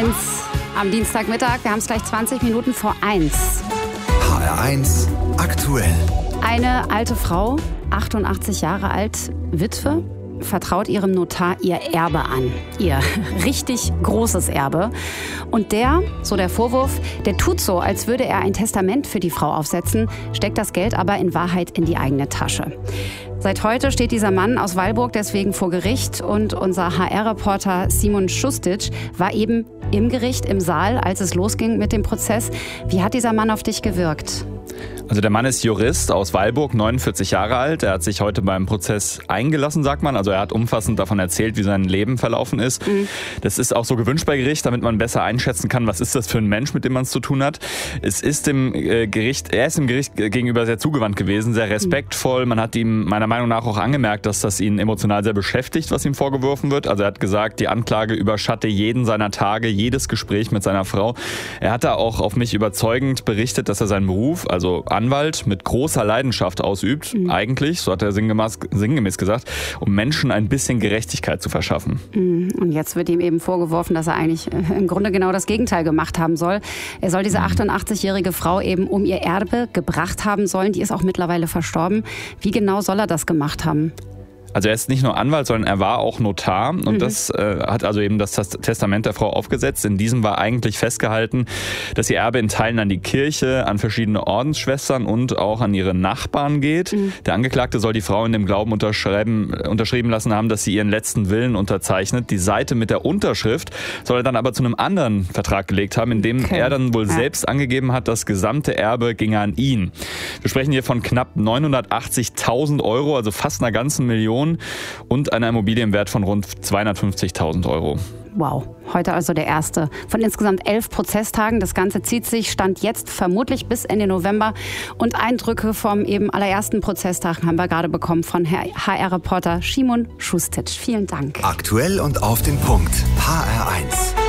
HR1 am Dienstagmittag. Wir haben es gleich 20 Minuten vor 1. HR1 aktuell. Eine alte Frau, 88 Jahre alt, Witwe, vertraut ihrem Notar ihr Erbe an. Ihr richtig großes Erbe. Und der, so der Vorwurf, der tut so, als würde er ein Testament für die Frau aufsetzen, steckt das Geld aber in Wahrheit in die eigene Tasche. Seit heute steht dieser Mann aus Weilburg deswegen vor Gericht und unser HR-Reporter Simon Šustić war eben im Gericht, im Saal, als es losging mit dem Prozess. Wie hat dieser Mann auf dich gewirkt? Also der Mann ist Jurist aus Weilburg, 49 Jahre alt. Er hat sich heute beim Prozess eingelassen, sagt man. Also er hat umfassend davon erzählt, wie sein Leben verlaufen ist. Das ist auch so gewünscht bei Gericht, damit man besser einschätzen kann, was ist das für ein Mensch, mit dem man es zu tun hat. Er ist im Gericht gegenüber sehr zugewandt gewesen, sehr respektvoll. Man hat ihm meiner Meinung nach auch angemerkt, dass das ihn emotional sehr beschäftigt, was ihm vorgeworfen wird. Also er hat gesagt, die Anklage überschatte jeden seiner Tage, jedes Gespräch mit seiner Frau. Er hat da auch auf mich überzeugend berichtet, dass er seinen Beruf, also Anwalt, mit großer Leidenschaft ausübt, eigentlich, so hat er sinngemäß gesagt, um Menschen ein bisschen Gerechtigkeit zu verschaffen. Und jetzt wird ihm eben vorgeworfen, dass er eigentlich im Grunde genau das Gegenteil gemacht haben soll. Er soll diese 88-jährige Frau eben um ihr Erbe gebracht haben sollen, die ist auch mittlerweile verstorben. Wie genau soll er das gemacht haben? Also er ist nicht nur Anwalt, sondern er war auch Notar und das hat also eben das Testament der Frau aufgesetzt. In diesem war eigentlich festgehalten, dass ihr Erbe in Teilen an die Kirche, an verschiedene Ordensschwestern und auch an ihre Nachbarn geht. Der Angeklagte soll die Frau in dem Glauben unterschrieben lassen haben, dass sie ihren letzten Willen unterzeichnet. Die Seite mit der Unterschrift soll er dann aber zu einem anderen Vertrag gelegt haben, in dem er dann wohl selbst angegeben hat, das gesamte Erbe ginge an ihn. Wir sprechen hier von knapp 980.000 Euro, also fast einer ganzen Million. Und einer Immobilie im Wert von rund 250.000 Euro. Wow, heute also der erste von insgesamt 11 Prozesstagen. Das Ganze zieht sich, Stand jetzt vermutlich bis Ende November. Und Eindrücke vom eben allerersten Prozesstag haben wir gerade bekommen von HR-Reporter Simon Šustić. Vielen Dank. Aktuell und auf den Punkt. HR1.